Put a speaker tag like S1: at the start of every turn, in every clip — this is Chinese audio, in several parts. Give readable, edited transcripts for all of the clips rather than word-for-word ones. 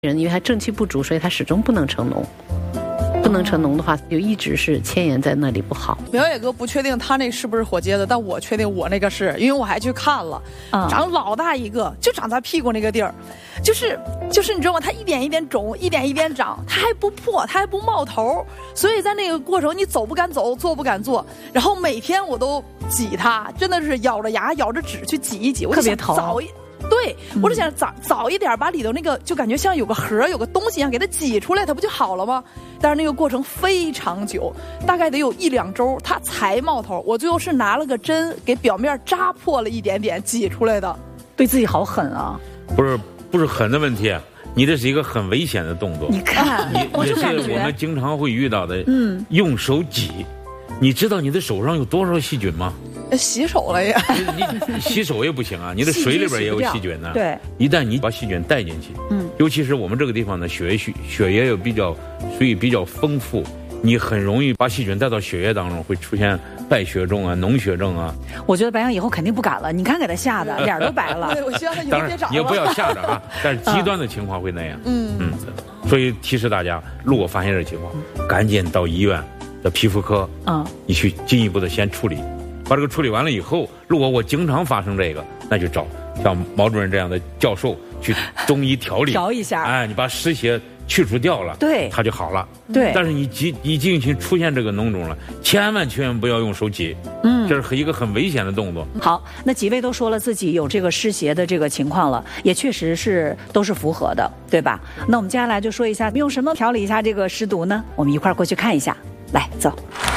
S1: 人因为他正气不足，所以他始终不能成脓。不能成脓的话，就一直是牵延在那里不好。
S2: 苗野哥不确定他那是不是火疖子，但我确定我那个是，因为我还去看了，长老大一个，就长他屁股那个地儿，就是你知道吗？他一点一点肿，一点一点长，他还不破，他还不冒头，所以在那个过程你走不敢走，坐不敢坐，然后每天我都挤它，真的是咬着牙咬着指去挤一挤，我就想早一。对，我就想早一点把里头那个就感觉像有个核有个东西一样给它挤出来，它不就好了吗？但是那个过程非常久，大概得有1-2周它才冒头。我最后是拿了个针给表面扎破了一点点挤出来的。
S3: 对自己好狠啊！
S4: 不是狠的问题，你这是一个很危险的动作。
S3: 你看，
S4: 也是我们经常会遇到的。用手挤，你知道你的手上有多少细菌吗？
S2: 洗手了呀，
S4: 你洗手也不行啊，你的水里边也有细菌呢。
S3: 对，
S4: 一旦你把细菌带进去，尤其是我们这个地方呢，血液又所以比较丰富，你很容易把细菌带到血液当中，会出现败血症啊、脓血症啊。
S3: 我觉得白羊以后肯定不敢了，你看给他吓的脸都白了。
S2: 我希望他以后别长了。
S4: 当然，你也不要吓着啊，但是极端的情况会那样。所以提示大家，如果发现这情况，赶紧到医院的皮肤科，你去进一步的先处理。把这个处理完了以后，如果我经常发生这个，那就找像毛主任这样的教授去中医调理，
S3: 调一下。
S4: 哎，你把湿邪去除掉了，
S3: 对，
S4: 它就好了。
S3: 对，
S4: 但是你已经出现这个脓肿了，千万不要用手挤，这是一个很危险的动作。
S3: 好，那几位都说了自己有这个湿邪的这个情况了，也确实是都是符合的，对吧？那我们接下来就说一下用什么调理一下这个湿毒呢？我们一块儿过去看一下，来走。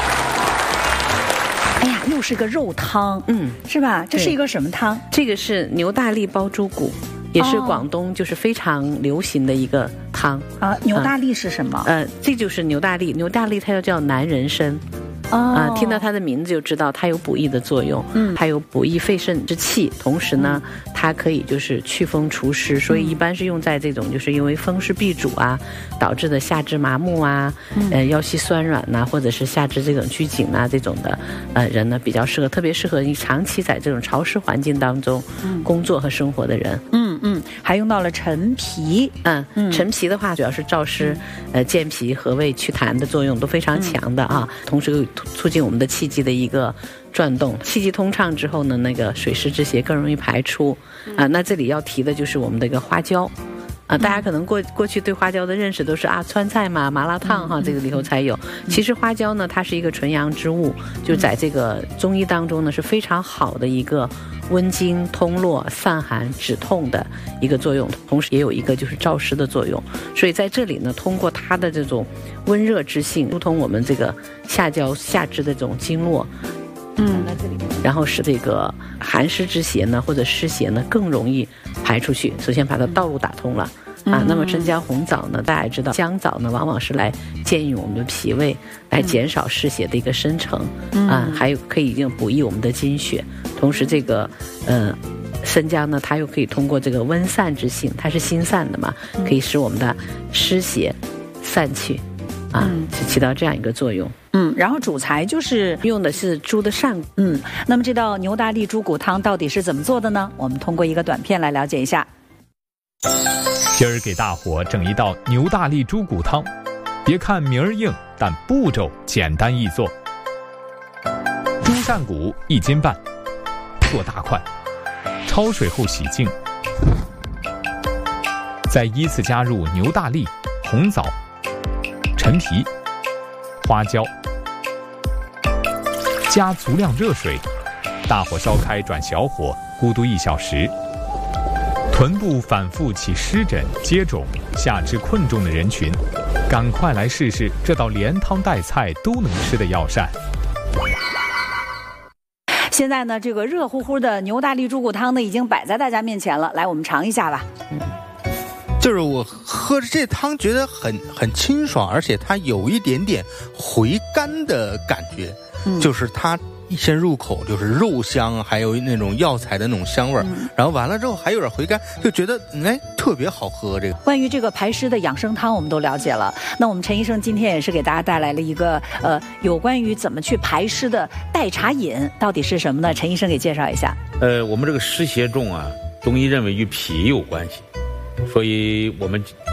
S3: 哎呀，又是个肉汤，是吧？这是一个什么汤？
S1: 这个是牛大力煲猪骨，也是广东就是非常流行的一个汤
S3: 啊。牛大力是什么？
S1: 这就是牛大力。牛大力它又叫南人参。听到它的名字就知道它有补益的作用，还有补益肺肾之气，同时呢，它可以就是祛风除湿，所以一般是用在这种就是因为风湿痹阻啊导致的下肢麻木啊，腰膝酸软呐，或者是下肢这种拘紧啊这种的人呢比较适合，特别适合你长期在这种潮湿环境当中工作和生活的人。
S3: 还用到了陈皮。
S1: 陈皮的话主要是燥湿、健脾和胃祛痰的作用都非常强的啊，同时又促进我们的气机的一个转动，气机通畅之后呢，那个水湿之邪更容易排出那这里要提的就是我们的一个花椒大家可能过去对花椒的认识都是川菜嘛、麻辣烫这个里头才有。其实花椒呢，它是一个纯阳之物，就在这个中医当中呢是非常好的一个温经、通络、散寒、止痛的一个作用，同时也有一个就是燥湿的作用。所以在这里呢，通过它的这种温热之性，疏通我们这个下肢的这种经络。在这里，然后使这个寒湿之邪呢，或者湿邪呢，更容易排出去。首先把它道路打通了那么生姜红枣呢，大家也知道，姜枣呢往往是来健运我们的脾胃，来减少湿邪的一个生成还有可以补益我们的精血。同时这个生姜呢，它又可以通过这个温散之性，它是心散的嘛，可以使我们的湿邪散去起到这样一个作用。
S3: 然后主材就是
S1: 用的是猪的扇骨。
S3: 那么这道牛大力猪骨汤到底是怎么做的呢？我们通过一个短片来了解一下。
S5: 今儿给大伙整一道牛大力猪骨汤，别看名儿硬，但步骤简单易做。猪扇骨1斤半，做大块，焯水后洗净，再依次加入牛大力、红枣、陈皮、花椒，加足量热水，大火烧开转小火，咕嘟1小时。臀部反复起湿疹、疖肿、下肢困重的人群，赶快来试试这道连汤带菜都能吃的药膳。
S3: 现在呢，这个热乎乎的牛大力猪骨汤呢，已经摆在大家面前了。来，我们尝一下吧。
S6: 就是我喝着这汤觉得很清爽，而且它有一点点回甘的感觉，就是它一先入口就是肉香，还有那种药材的那种香味儿，然后完了之后还有点回甘，就觉得特别好喝。这个
S3: 关于这个排湿的养生汤我们都了解了，那我们陈医生今天也是给大家带来了一个有关于怎么去排湿的代茶饮，到底是什么呢？陈医生给介绍一下。
S4: 我们这个湿邪重中医认为与脾有关系，所以我们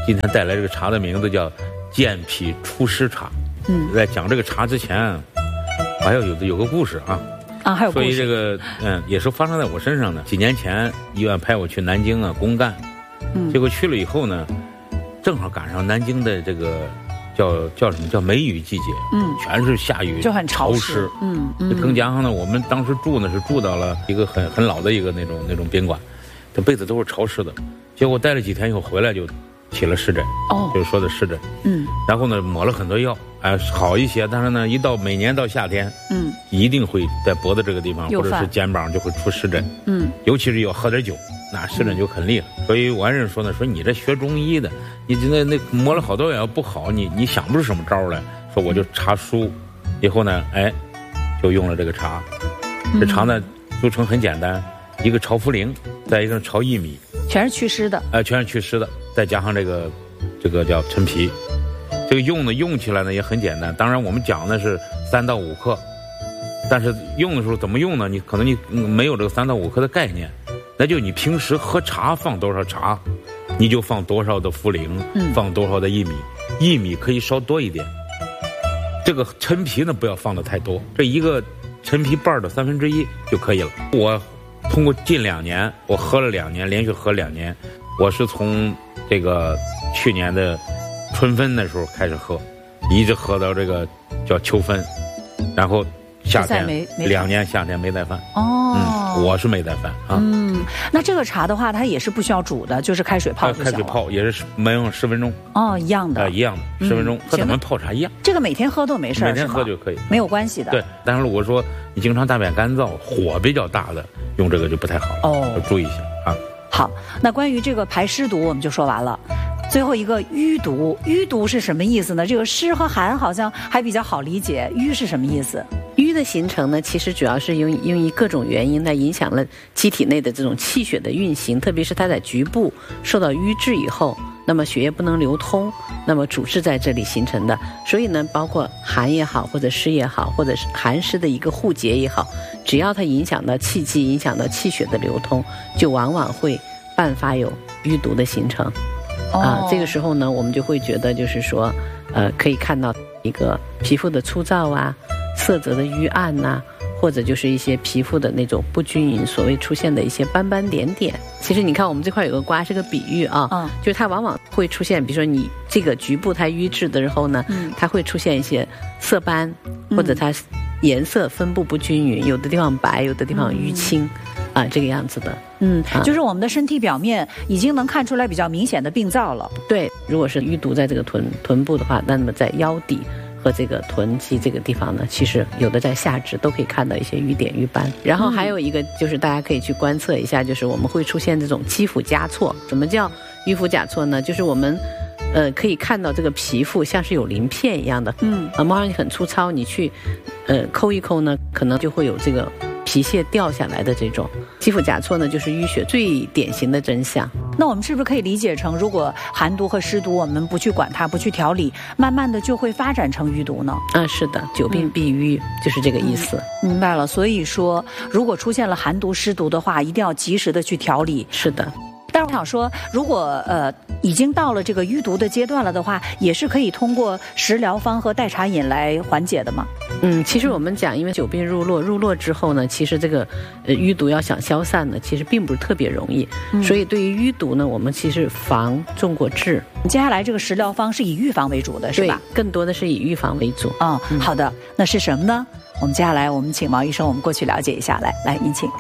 S4: 今天带来这个茶的名字叫健脾除湿茶。在讲这个茶之前，我还有个故事啊。
S3: 还有故事。所
S4: 以这个也是发生在我身上的。几年前医院派我去南京啊公干，结果去了以后呢，正好赶上南京的这个叫什么叫梅雨季节，全是下雨，
S3: 就很潮
S4: 湿。更加上呢，我们当时住到了一个很老的一个那种宾馆，这被子都是潮湿的。结果待了几天以后回来就起了湿疹，就是说的湿疹。然后呢抹了很多药，好一些，但是呢每年到夏天，一定会在脖子这个地方或者是肩膀就会出湿疹。尤其是要喝点酒，那湿疹就很厉害。所以我爱人说呢，说你这学中医的，你那抹了好多药不好，你想不出什么招来。说我就查书，以后呢，就用了这个茶。这茶呢组成很简单，一个炒茯苓，再一个炒薏米，
S3: 全是祛湿的。
S4: 全是祛湿的，再加上这个叫陈皮。这个用起来呢也很简单，当然我们讲的是3到5克，但是用的时候怎么用呢？你可能没有这个3到5克的概念，那就你平时喝茶放多少茶，你就放多少的茯苓，放多少的薏米，薏米可以稍多一点。这个陈皮呢不要放的太多，这一个陈皮瓣的1/3就可以了。我通过近2年，我喝了2年，连续喝2年，我是从这个去年的春分的时候开始喝，一直喝到这个叫秋分，然后夏天2年夏天没带饭。我是没带饭啊。
S3: 那这个茶的话，它也是不需要煮的，就是开水泡就行了。
S4: 开水泡也是没用10分钟。
S3: 一样的。
S4: 一样的10分钟，和咱们泡茶一样。
S3: 这个每天喝都没事，
S4: 每天喝就可以，
S3: 没有关系的。
S4: 对，但是如果说你经常大便干燥、火比较大的，用这个就不太好了。要注意一下啊。
S3: 好，那关于这个排湿毒我们就说完了。最后一个淤毒，淤毒是什么意思呢？这个湿和寒好像还比较好理解，淤是什么意思？
S1: 淤的形成呢，其实主要是因为各种原因呢，影响了机体内的这种气血的运行，特别是它在局部受到瘀滞以后，那么血液不能流通，那么阻滞在这里形成的。所以呢，包括寒也好，或者湿也好，或者是寒湿的一个互结也好，只要它影响到气机，影响到气血的流通，就往往会伴发有淤毒的形成。这个时候呢，我们就会觉得就是说，可以看到一个皮肤的粗糙啊，色泽的淤暗呐，或者就是一些皮肤的那种不均匀，所谓出现的一些斑斑点点。其实你看我们这块有个瓜是个比喻啊，就是它往往会出现，比如说你这个局部它瘀滞的时候呢，它会出现一些色斑，或者它颜色分布不均匀，有的地方白，有的地方淤青。这个样子的。
S3: 就是我们的身体表面已经能看出来比较明显的病灶了。
S1: 对，如果是淤毒在这个臀部的话，那么在腰底和这个臀肌这个地方呢，其实有的在下肢都可以看到一些瘀点瘀斑。然后还有一个就是大家可以去观测一下，就是我们会出现这种肌肤夹错。什么叫淤肤夹错呢？就是我们可以看到这个皮肤像是有鳞片一样的，摸上去很粗糙，你去抠一抠呢，可能就会有这个皮屑掉下来的这种肌肤夹错呢，就是淤血最典型的真相。
S3: 那我们是不是可以理解成，如果寒毒和湿毒我们不去管它，不去调理，慢慢的就会发展成淤毒呢？
S1: 是的，久病必淤，就是这个意思。
S3: 明白了。所以说，如果出现了寒毒、湿毒的话，一定要及时的去调理。
S1: 是的。
S3: 但是我想说，如果已经到了这个淤毒的阶段了的话，也是可以通过食疗方和代茶饮来缓解的吗？
S1: 其实我们讲，因为久病入络之后呢，其实这个淤毒要想消散呢，其实并不是特别容易。所以对于淤毒呢，我们其实防重过治。
S3: 接下来这个食疗方是以预防为主的，是吧？
S1: 对，更多的是以预防为主。
S3: 好的，那是什么呢？我们接下来我们请毛医生，我们过去了解一下。来，您请。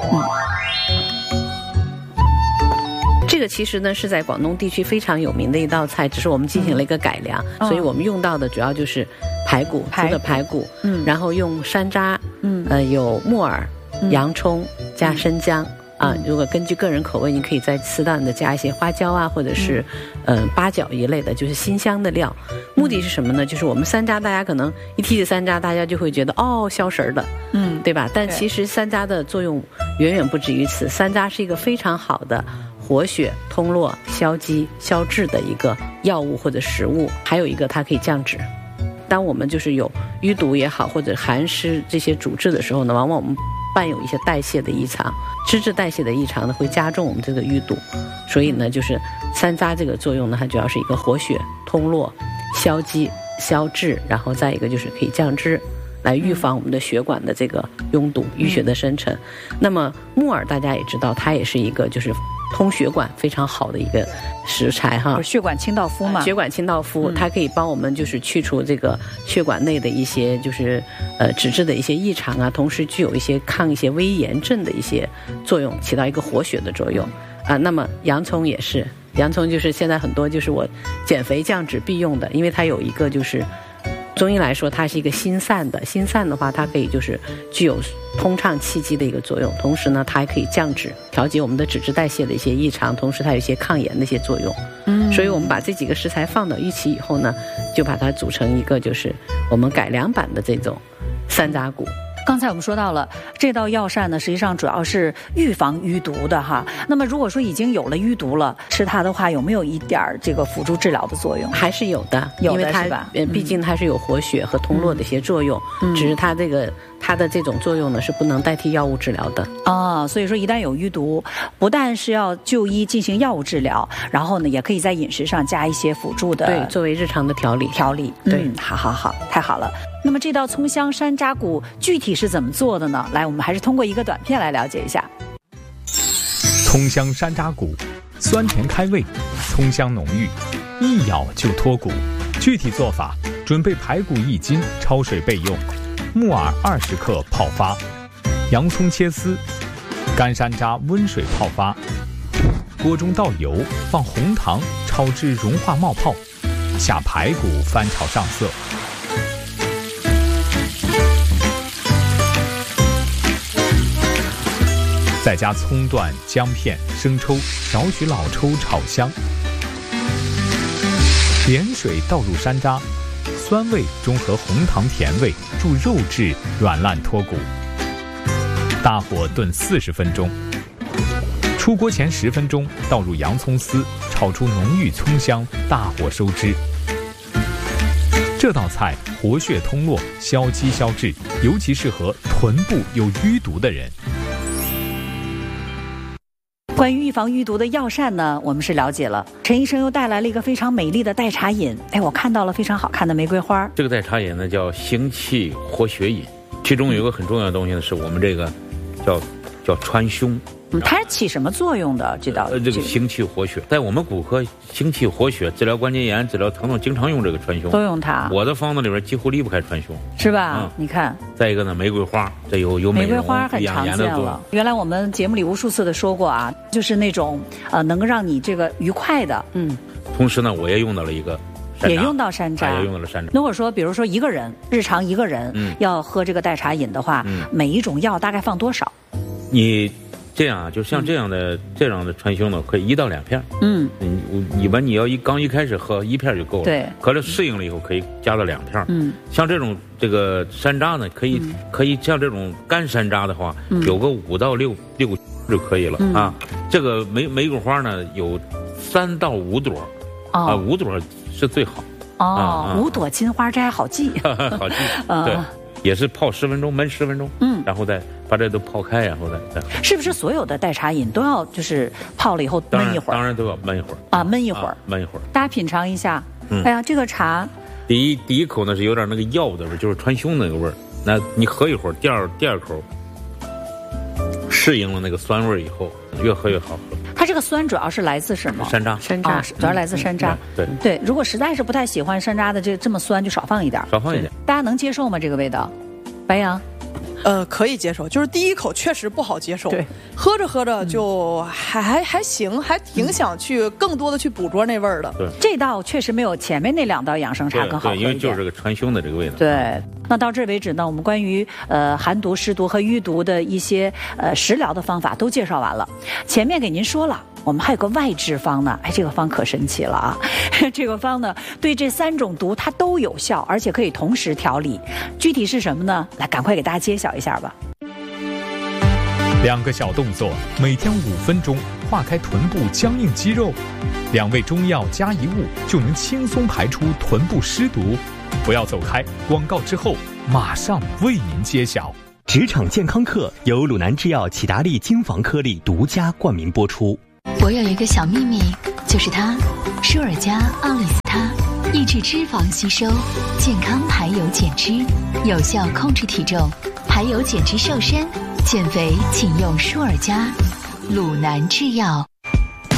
S1: 这个其实呢是在广东地区非常有名的一道菜，只是我们进行了一个改良，所以我们用到的主要就是排骨，猪的排骨，然后用山楂，有木耳、洋葱加生姜。如果根据个人口味，你可以再适当的加一些花椒啊，或者是八角一类的，就是辛香的料。目的是什么呢？就是我们山楂，大家可能一提起山楂，大家就会觉得消食儿的，对吧？但其实山楂的作用远远不止于此。山楂是一个非常好的活血、通络、消积、消滞的一个药物或者食物。还有一个，它可以降脂。当我们就是有淤毒也好，或者寒湿这些阻滞的时候呢，往往我们伴有一些代谢的异常，脂质代谢的异常呢会加重我们这个淤堵，所以呢就是山楂这个作用呢，它主要是一个活血通络、消积消滞，然后再一个就是可以降脂，来预防我们的血管的这个拥堵、淤血的生成。那么木耳大家也知道，它也是一个就是通血管非常好的一个食材哈，
S3: 血管清道夫嘛，
S1: 血管清道夫，它可以帮我们就是去除这个血管内的一些就是脂质的一些异常啊，同时具有一些抗一些微炎症的一些作用，起到一个活血的作用啊。那么洋葱也是，洋葱就是现在很多就是我减肥降脂必用的，因为它有一个就是中医来说它是一个心散的，心散的话它可以就是具有通畅气机的一个作用，同时呢它还可以降脂，调节我们的脂质代谢的一些异常，同时它有一些抗炎的一些作用。所以我们把这几个食材放到一起以后呢，就把它组成一个就是我们改良版的这种山楂骨。
S3: 刚才我们说到了这道药膳呢，实际上主要是预防淤毒的哈。那么如果说已经有了淤毒了，吃它的话有没有一点这个辅助治疗的作用？
S1: 还是有的，
S3: 有的
S1: 因为它
S3: 是吧？
S1: 毕竟它是有活血和通络的一些作用，只是它的这种作用呢是不能代替药物治疗的
S3: 啊。所以说一旦有淤毒，不但是要就医进行药物治疗，然后呢也可以在饮食上加一些辅助的，
S1: 对，作为日常的调理。
S3: 对，好，太好了。那么这道葱香山楂骨具体是怎么做的呢？来，我们还是通过一个短片来了解一下。
S5: 葱香山楂骨，酸甜开胃，葱香浓郁，一咬就脱骨。具体做法：准备排骨1斤，焯水备用；木耳20克泡发，洋葱切丝，干山楂温水泡发。锅中倒油，放红糖，炒至融化冒泡，下排骨翻炒上色。再加葱段、姜片、生抽，少许老抽炒香。连水倒入山楂，酸味中和红糖甜味，助肉质软烂脱骨。大火炖40分钟。出锅前10分钟，倒入洋葱丝，炒出浓郁葱香，大火收汁。这道菜活血通络、消积消滞，尤其适合臀部有淤毒的人。
S3: 关于预防淤毒的药膳呢，我们是了解了。陈医生又带来了一个非常美丽的代茶饮，我看到了非常好看的玫瑰花。
S4: 这个代茶饮呢叫行气活血饮，其中有一个很重要的东西呢，是我们这个叫川芎。
S3: 它是起什么作用的？这个
S4: 行气活血，在我们骨科行气活血、治疗关节炎、治疗疼痛，经常用这个川芎，
S3: 都用它。
S4: 我的方子里边几乎离不开川芎，
S3: 是吧？你看。
S4: 再一个呢，玫瑰花，这有
S3: 玫瑰花很常见了。原来我们节目里无数次的说过啊，就是那种能够让你这个愉快的。
S4: 同时呢，我也用到了一个。
S3: 也用到山楂，
S4: 也用到了山楂。
S3: 如果说，比如说日常一个人要喝这个代茶饮的话，每一种药大概放多少？
S4: 你这样啊，就像这样的川芎呢，可以1到2片。一般你要刚一开始喝1片就够了。
S3: 对。
S4: 可是适应了以后，可以加到2片。像这种这个山楂呢，可以像这种干山楂的话，有个5到6就可以了啊。这个玫瑰花呢，有3到5朵，5朵是最好。
S3: 5朵金花斋好记。
S4: 好记。对。也是泡10分钟，焖10分钟，然后再把这都泡开，然后再。
S3: 是不是所有的代茶饮都要就是泡了以后焖一会儿？
S4: 当然都要焖一会儿
S3: 啊，焖一会儿。大家品尝一下。哎呀，这个茶，
S4: 第一口呢是有点那个药的味，就是川芎那个味儿。那你喝一会儿，第二口适应了那个酸味以后，越喝越好喝。
S3: 它这个酸主要是来自什么？
S4: 山楂，
S3: 主要来自山楂。对，如果实在是不太喜欢山楂的这么酸，就少放一点。大家能接受吗？这个味道，白杨？
S2: 可以接受，就是第一口确实不好接受。
S3: 对，
S2: 喝着喝着就还行，还挺想去更多的去捕捉那味儿的。
S4: 对，
S3: 这道确实没有前面那2道养生茶更好喝一点。
S4: 因为就是这个川芎的这个味道。
S3: 对，那到这为止呢，我们关于寒毒、湿毒和淤毒的一些食疗的方法都介绍完了。前面给您说了。我们还有个外治方呢，这个方可神奇了啊！这个方呢，对这3种毒它都有效，而且可以同时调理。具体是什么呢？来，赶快给大家揭晓一下吧。
S5: 2个小动作，每天5分钟，化开臀部僵硬肌肉。2味中药加1物，就能轻松排出臀部湿毒。不要走开，广告之后马上为您揭晓。
S7: 职场健康课由鲁南制药启达利精防颗粒独家冠名播出。
S8: 我有一个小秘密，就是它，舒尔佳奥利司他，抑制脂肪吸收，健康排油减脂，有效控制体重，排油减脂瘦身，减肥请用舒尔佳，鲁南制药。